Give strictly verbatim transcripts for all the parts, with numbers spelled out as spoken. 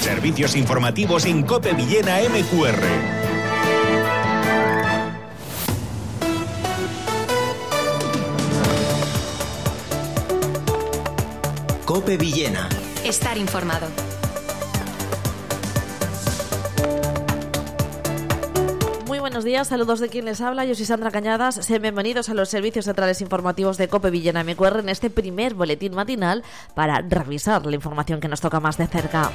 Servicios informativos en COPE Villena M Q R. COPE Villena. Estar informado. Muy buenos días, saludos de quien les habla, yo soy Sandra Cañadas. Sean bienvenidos a los servicios centrales informativos de COPE Villena M Q R en este primer boletín matinal para revisar la información que nos toca más de cerca.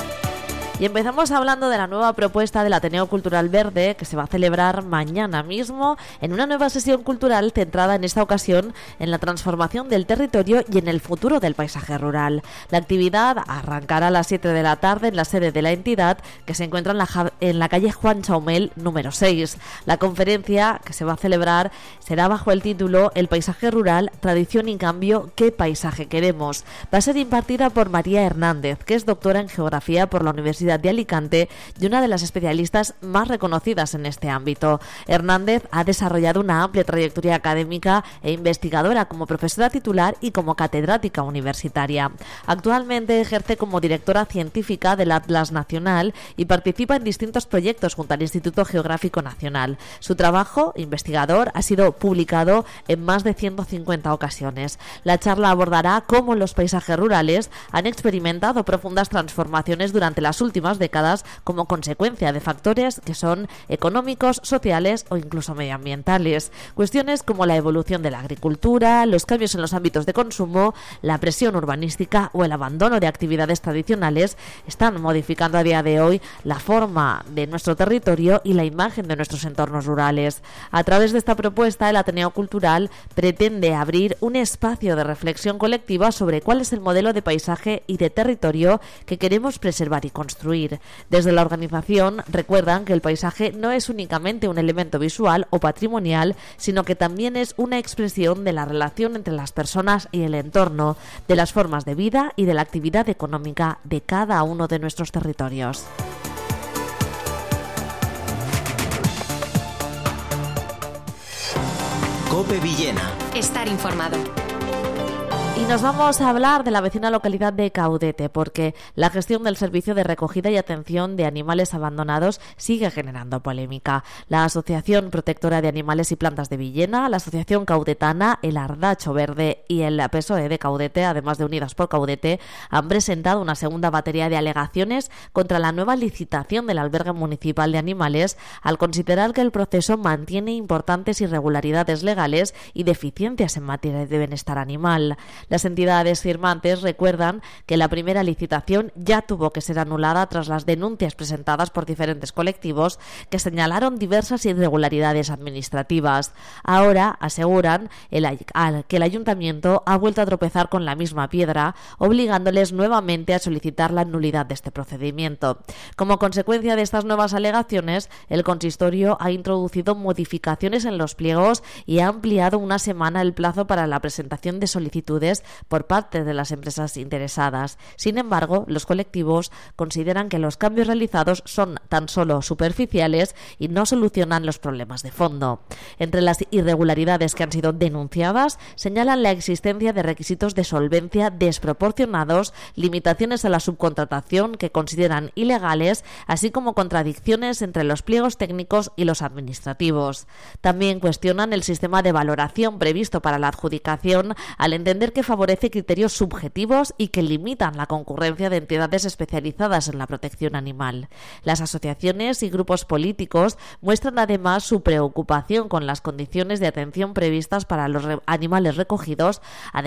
Y empezamos hablando de la nueva propuesta del Ateneo Cultural Verde, que se va a celebrar mañana mismo en una nueva sesión cultural centrada en esta ocasión en la transformación del territorio y en el futuro del paisaje rural. La actividad arrancará a las siete de la tarde en la sede de la entidad, que se encuentra en la, en la calle Juan Chaumel número seis. La conferencia que se va a celebrar será bajo el título El paisaje rural, tradición y cambio, ¿qué paisaje queremos? Va a ser impartida por María Hernández, que es doctora en geografía por la Universidad de Alicante y una de las especialistas más reconocidas en este ámbito. Hernández ha desarrollado una amplia trayectoria académica e investigadora como profesora titular y como catedrática universitaria. Actualmente ejerce como directora científica del Atlas Nacional y participa en distintos proyectos junto al Instituto Geográfico Nacional. Su trabajo investigador ha sido publicado en más de ciento cincuenta ocasiones. La charla abordará cómo los paisajes rurales han experimentado profundas transformaciones durante las últimas décadas como consecuencia de factores que son económicos, sociales o incluso medioambientales. Cuestiones como la evolución de la agricultura, los cambios en los ámbitos de consumo, la presión urbanística o el abandono de actividades tradicionales están modificando a día de hoy la forma de nuestro territorio y la imagen de nuestros entornos rurales. A través de esta propuesta, el Ateneo Cultural pretende abrir un espacio de reflexión colectiva sobre cuál es el modelo de paisaje y de territorio que queremos preservar y construir. Desde la organización recuerdan que el paisaje no es únicamente un elemento visual o patrimonial, sino que también es una expresión de la relación entre las personas y el entorno, de las formas de vida y de la actividad económica de cada uno de nuestros territorios. COPE Villena. Estar informado. Y nos vamos a hablar de la vecina localidad de Caudete, porque la gestión del servicio de recogida y atención de animales abandonados sigue generando polémica. La Asociación Protectora de Animales y Plantas de Villena, la Asociación Caudetana, el Ardacho Verde y el P S O E de Caudete, además de Unidas por Caudete, han presentado una segunda batería de alegaciones contra la nueva licitación del albergue municipal de animales, al considerar que el proceso mantiene importantes irregularidades legales y deficiencias en materia de bienestar animal. Las entidades firmantes recuerdan que la primera licitación ya tuvo que ser anulada tras las denuncias presentadas por diferentes colectivos que señalaron diversas irregularidades administrativas. Ahora aseguran el, que el ayuntamiento ha vuelto a tropezar con la misma piedra, obligándoles nuevamente a solicitar la nulidad de este procedimiento. Como consecuencia de estas nuevas alegaciones, el consistorio ha introducido modificaciones en los pliegos y ha ampliado una semana el plazo para la presentación de solicitudes por parte de las empresas interesadas. Sin embargo, los colectivos consideran que los cambios realizados son tan solo superficiales y no solucionan los problemas de fondo. Entre las irregularidades que han sido denunciadas, señalan la existencia de requisitos de solvencia desproporcionados, limitaciones a la subcontratación que consideran ilegales, así como contradicciones entre los pliegos técnicos y los administrativos. También cuestionan el sistema de valoración previsto para la adjudicación, al entender que favorece criterios subjetivos y que limitan la concurrencia de entidades especializadas en la protección animal. Las asociaciones y grupos políticos muestran además su preocupación con las condiciones de atención previstas para los re- animales recogidos,